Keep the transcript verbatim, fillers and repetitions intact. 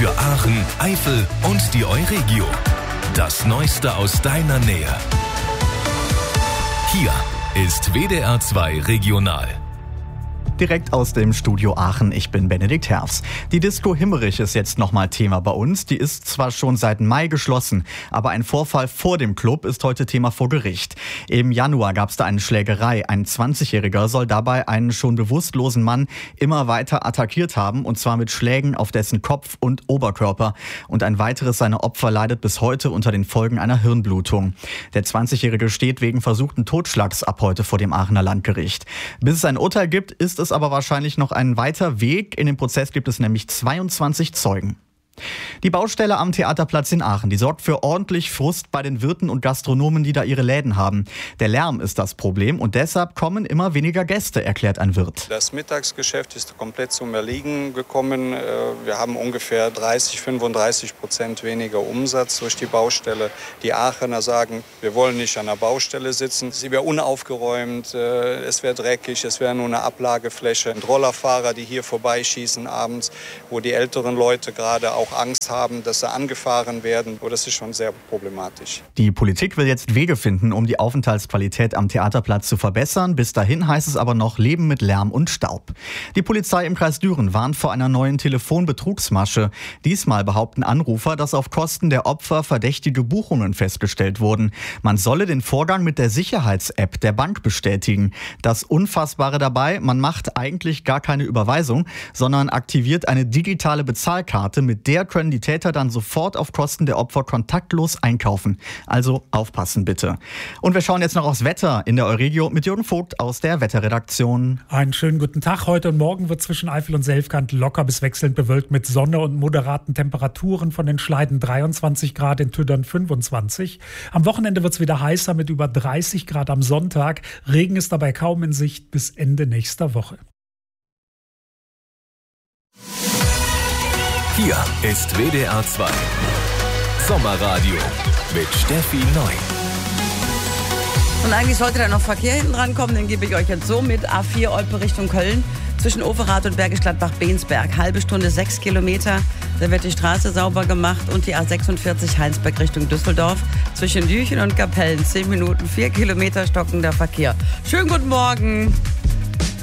für Aachen, Eifel und die Euregio. Das Neueste aus deiner Nähe. Hier ist W D R zwei Regional. Direkt aus dem Studio Aachen, ich bin Benedikt Herfs. Die Disco Himmerich ist jetzt nochmal Thema bei uns. Die ist zwar schon seit Mai geschlossen, aber ein Vorfall vor dem Club ist heute Thema vor Gericht. Im Januar gab es da eine Schlägerei. Ein zwanzigjähriger soll dabei einen schon bewusstlosen Mann immer weiter attackiert haben, und zwar mit Schlägen auf dessen Kopf und Oberkörper. Und ein weiteres seiner Opfer leidet bis heute unter den Folgen einer Hirnblutung. Der zwanzigjährige steht wegen versuchten Totschlags ab heute vor dem Aachener Landgericht. Bis es ein Urteil gibt, ist es ist aber wahrscheinlich noch ein weiter Weg. In dem Prozess gibt es nämlich zweiundzwanzig Zeugen. Die Baustelle am Theaterplatz in Aachen, die sorgt für ordentlich Frust bei den Wirten und Gastronomen, die da ihre Läden haben. Der Lärm ist das Problem und deshalb kommen immer weniger Gäste, erklärt ein Wirt. Das Mittagsgeschäft ist komplett zum Erliegen gekommen. Wir haben ungefähr dreißig, fünfunddreißig Prozent weniger Umsatz durch die Baustelle. Die Aachener sagen, wir wollen nicht an der Baustelle sitzen. Sie wäre unaufgeräumt, es wäre dreckig, es wäre nur eine Ablagefläche. Und Rollerfahrer, die hier vorbeischießen abends, wo die älteren Leute gerade auch auch Angst haben, dass sie angefahren werden. Oh, das ist schon sehr problematisch. Die Politik will jetzt Wege finden, um die Aufenthaltsqualität am Theaterplatz zu verbessern. Bis dahin heißt es aber noch Leben mit Lärm und Staub. Die Polizei im Kreis Düren warnt vor einer neuen Telefonbetrugsmasche. Diesmal behaupten Anrufer, dass auf Kosten der Opfer verdächtige Buchungen festgestellt wurden. Man solle den Vorgang mit der Sicherheits-App der Bank bestätigen. Das Unfassbare dabei, man macht eigentlich gar keine Überweisung, sondern aktiviert eine digitale Bezahlkarte, mit der können die Täter dann sofort auf Kosten der Opfer kontaktlos einkaufen. Also aufpassen bitte. Und wir schauen jetzt noch aufs Wetter in der Euregio mit Jürgen Vogt aus der Wetterredaktion. Einen schönen guten Tag. Heute und morgen wird zwischen Eifel und Selfkant locker bis wechselnd bewölkt mit Sonne und moderaten Temperaturen, von den Schleiden dreiundzwanzig Grad, in Tüdern fünfundzwanzig. Am Wochenende wird es wieder heißer mit über dreißig Grad am Sonntag. Regen ist dabei kaum in Sicht bis Ende nächster Woche. Hier ist W D R zwei Sommerradio mit Steffi Neu. Und eigentlich sollte da noch Verkehr hinten dran kommen, den gebe ich euch jetzt so mit. A vier Olpe Richtung Köln, zwischen Overath und Bergisch Gladbach-Bensberg. Halbe Stunde, sechs Kilometer. Da wird die Straße sauber gemacht. Und die A sechsundvierzig Heinsberg Richtung Düsseldorf. Zwischen Düchen und Kapellen. zehn Minuten, vier Kilometer stockender Verkehr. Schönen guten Morgen.